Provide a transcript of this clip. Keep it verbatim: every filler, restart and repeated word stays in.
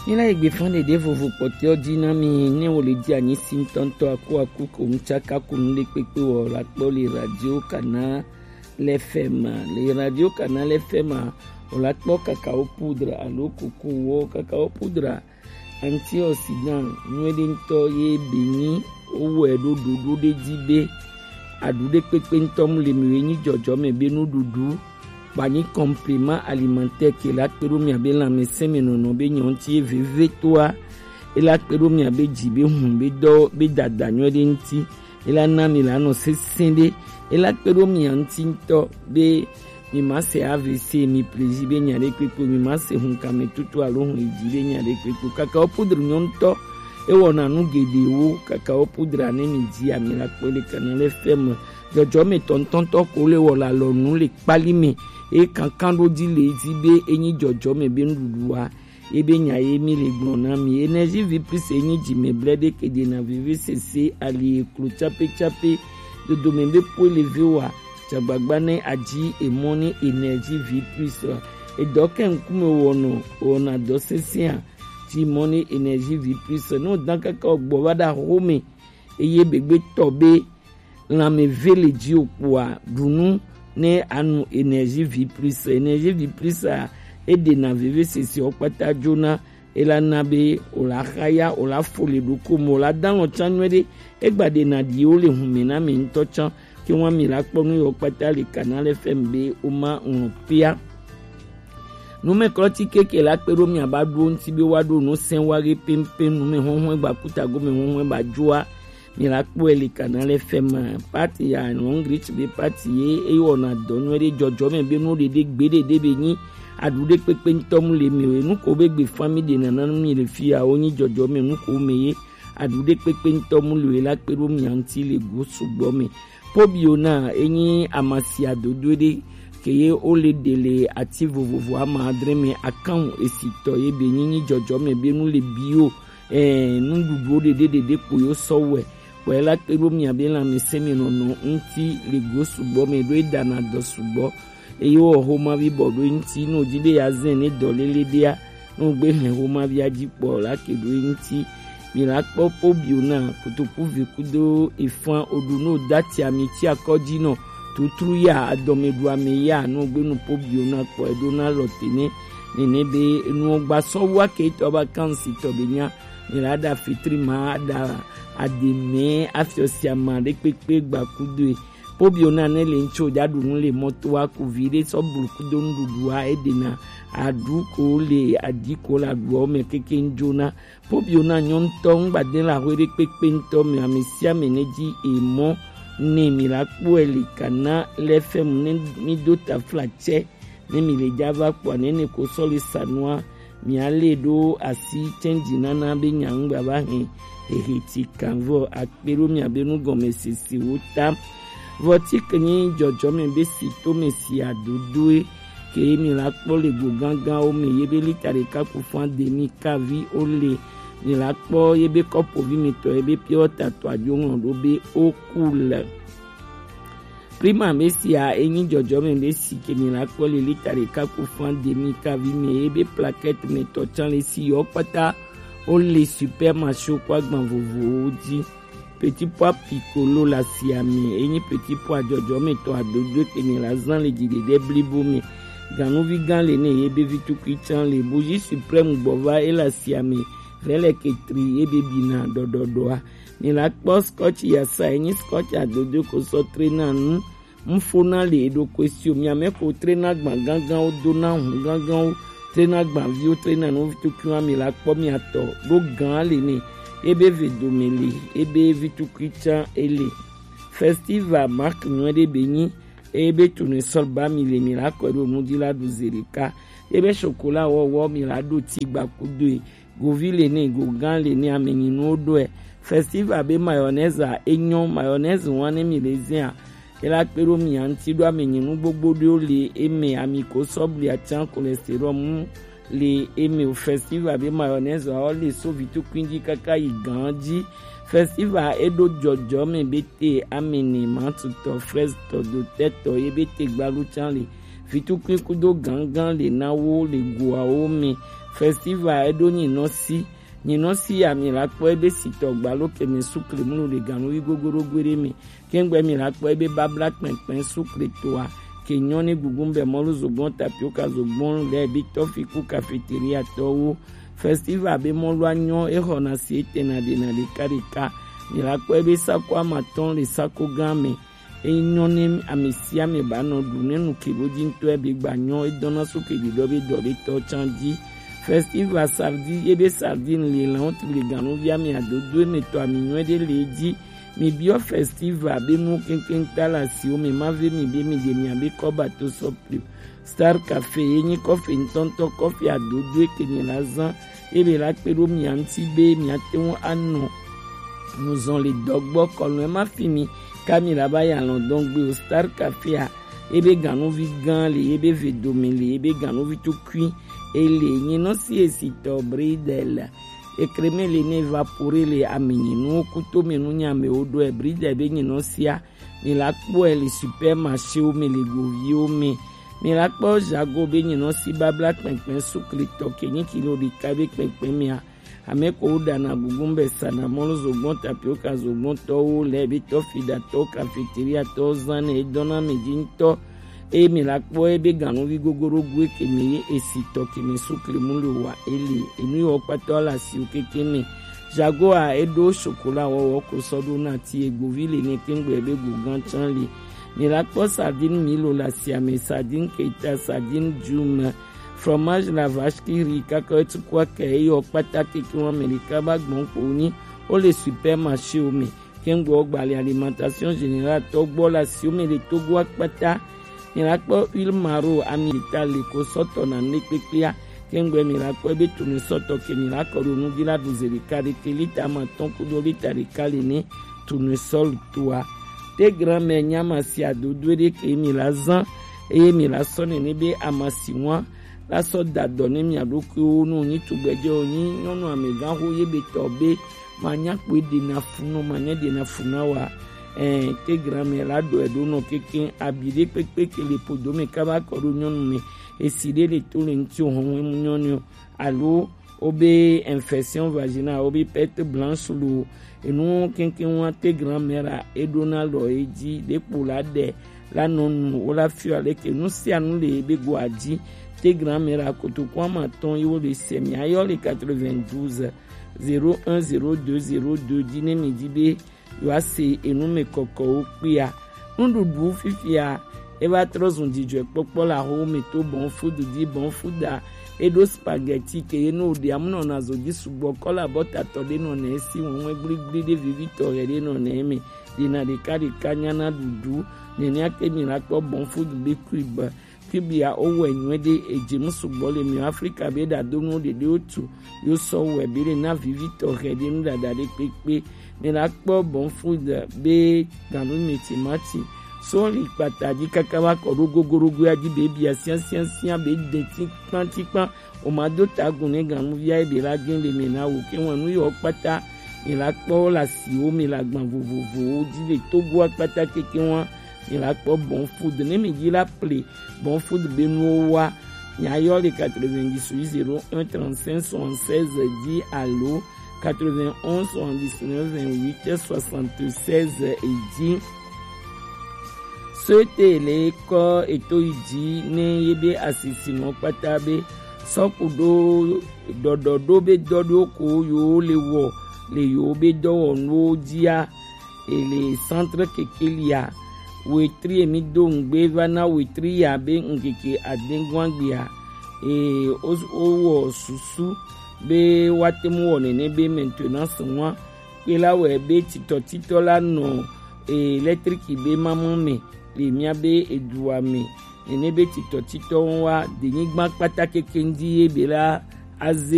Nila igbe fande de vovo pote odina mi ne o le di ani sintonto aku aku ko mchaka ku nle pepe o la po le radio kana le F M le radio kana le F M o la po cacao poudre alo kuku wo cacao poudre antioxydant nwedinto ye beni owo edo dudu de dibe adude pepe ntom le mi ni jojo me benu dudu bani complément alimentaire que la perumi abe la meseme nono be nyonti veve toi et la perumi abe jibe humbe do be dada nywede nti ela na mi la no sesende et la perumi antinto be mi ma se A V C mi prezibe nyare kwepo mi ma se hunka me tutu alo hun jibe nyare kwepo cacao poudre nyonto e wona nu gede wo cacao poudre ane mi di ami la pele kanale F M jojo me tontonto ko le wola lo nu le pali me e kankan do di le ti be enyi jojo me be nduduwa e be nyaye mi le gbona mi energy vi plus enyi ji me blede ke de na V V C C ali klu chape chape de do me be po lever wa chabagbane aji e money energy vi plus e doken kume wono ona do sesia ti money energy vi plus no danka ka ogbo wada home e ye begbe tobe la me vele ji opwa dunu ne anu energie vie plus energie vie plus a ede na V V C C opata jona ela nabe ola khaya ola fole do ko mo la dan lo chanwede egbade na di o le hun na me ntochan ki won mi la ponu yo pata le canal F M B o ma un pia no me kloti keke la pero mi abadu nti be wado no sen ware pempe no me honhon gba kuta go me honhon gba joa mi la po ele canal F M party ya no grich be party e e wona donwere jojo me be no de de gbede de be yin adude pepe ntom le mi we nu ko be gbe family na na mi le fi a oyin jojo me nu ko meye adude pepe ntom le la pero mi anti le go sugbo me pobio na eyin amasi adodo de keye o le dele ati vovovo ama adreme account esito e be yin jojo me be nu le bio eh nu dudu de de de ko yo sowe wela pero mi abela meseme no no nti le go sugbo me do dana do sugbo e yo homa bi bodo nti no jibe ya zen ni dolele dia no gbe me homa bi ajipo la kedo nti mi la popo bio na kutuku vikudo ifan odu no dati amiti akoji no tutru ya adomedu ame ya no gbe no pobio na po edo na lotene ni nebe no gba so wa ke to ba kansi to benya mi la da fitri ma da ademe afiosiama de pepe gba kudo pobio na ne le ncho jadu nu le moto wa ku vire so burkudo ndudu a edena adu ko le adiko la duo me keke njona pobio na nyonto ngba la were pepe nto me amisia meneji emo ne mi la po ele kana le fem ne mi dota flache ne mi le java po ne ne ko soli sanwa mi ale do asi change nana be nyangba ba he ehiti kanvo akpero mi abenu gome sisi wuta voti kenyi jojo me be sito me si adodo ke mi la po le go gangan o me yebe litare ka ku fan de mi ka vi o le mi la po yebe kopo vi mi to yebe piota to ajongo do be o cool prima me si a enyi jojo me be si ke mi la po le litare ka ku fan de mi ka vi me yebe plaquette me to chan le si o pata o le super macho kwa gban vovo di petit pois piccolo la siami enyi petit pois jojo me to adodo ke mi la zan le jide de blibo me ganu vi gan le ne yebe vitu christian le bougie suprême bova e la siami vele ke tri ebe bina dododoa ni la po scotch ya sa enyi scotch adodo ko so trainer nu mfona le do question mi ame ko trainer gban gangan o do na hun gangan o trainer gban vi o trainer no vitu kwa mi la po mi ato do gan le ni ebe vedomele ebe vitu christian ele festival mark nwede benyi ebe tuni solba mi le mi la ko do nu di la do zerika ebe chocolat wo wo mi la do ti gba kudo govile ne gogan le ni amenyi no do e festival be mayonnaise enyon mayonnaise won ni mi le zin ela pero mi anti do amenyi nu gbogbo do le eme amiko sobli atan cholesterol mu le eme o festival be mayonnaise o le so vitu kwindi kaka iganji festival edo jojo me bete ameni mantuto fresh to do teto e bete gbalu chan le fitukui kudo gangan le nawo le goawo me festival edo nyino si nyino si ami la kpo ebe sito gbalo ke me sukle mu le ganu wi gogoro gwere me kengbe mi la kpo ebe babla pempen sukle toa ke nyone gugumbe molu zogbon tapioca zogbon le bi tofiku cafeteria towo festival be molu anyo e hona si etena de na le karika mi la kpo ebe sako amaton le sako game e nyone amisia me ba no du nenu keboji nto ebe gbanyo e dona soke di dobe dole to chanji festival sardi ebe sardine le lan le ganu via mi adodo ne to aminyo de leji mi bio festival be mu kenken tala si o me mave mi be mi de mi abe ko bato soplu star cafe yin coffee ntonto coffee adodo ke ni lazan ebe la pero mi anti be mi atewon ano nous on les dogbo kolon ma fini Camila baya london gbe o star cafe a ebe ganu vi gan le ebe vedome le ebe ganu vi to kui ele nyino si esito bridel e creme le ne evaporer le amenyinu kuto menu nyame odo e bridel be nyino sia mi la po ele supermarché o me le govi o me mi la po jago be nyino si babla pempen sukli to kenyi kilo di kabe pempen mi a ameko udana gugumbe sana molo zogbon tapioca zogbon to le bi to fida to cafeteria to zane dona medinto e mi la po ebe ganu vi gogoro gwe ke mi esito ke mi sukle mulu wa ele enu yo pato la si o keke mi jago a edo chocolat wo ko sodo na ti egovile ni kengbe ebe gugan chanli mi la po sardine milo la si ame sardine keita sardine juma fromage la vache qui rit kaka tu kwa ke yo pataki ki won america ba gbon ko ni o le supermarché o mi kengbo gba alimentation générale to gbo la si o mi le to gwa pata mi la po huile maro ami itali ko soto na ne pepia kengbe mi la po be tunu soto ke mi la ko nu gila duzeli kari ke lita ma ton ku do lita ri kali ni tunu sol toi te grand mère nyama si adodo de ke mi la zan e mi la sone ne be amasiwa la so dadone mi adoku nu ni tugbejo ni nyonu amegan ho ye be tobe manya pe de na funu manya de na funa wa eh te grame la do edo no keke abide pepe ke le podo me kaba ko ro nyonu me eside le to le nti ohun mu nyonu alo obe infection vaginale obe perte blanche lo enu kenke wa te grand-mère edo na lo eji de polade la non o la fi ale ke nu si anu le be gwaji te grand-mère à Kotokwa Maton yo le semi ayo le quatre-vingt-douze zéro un zéro deux zéro deux dine midi be yo ase enu me koko opia ndudu fifia eva trozun dijo popo la ho me to bon food di bon food da edo spaghetti ke no de amuno na zo di sugbo kola bota to de no na esi won gbigbi de vivito re de no na eme dina de kari kanya na dudu ne ni akemi la po bon food be kriba kibia owo enwede ejemu sugbo le mi Africa be da do no de de otu yo so we be na vivito re de no da da de pepe ne la po bon food be ganu metimati so li pataji kakaba ko rogogorogo aji bebi asian sian sian be de ti pan ti pan o ma do tagun ne ganu via be la gen le mena wo ke won nu yo pata ni la po la si o mi la gban vovovo di le to go pata keke won ni la po bon food ne mi di la play bon food be nu wa nya yo le quatre-vingt-dix zéro un trente-cinq soixante-seize di allo quatre-vingt-onze soixante-dix-neuf vingt-huit soixante-seize et di sote le ko eto iji ne yebe asisino patabe sokudo dododo be dodo ko yo le wo le yo be do no dia ele centre kekelia wetri emi do ngbe vana wetri ya be ngeke adengwangbia e owo susu be watemu woni ne be maintenance wa pe lawe be tito tito la no electric be mamome le miabe eduame ene be tito tito wa de nigba patake kendi ebela aze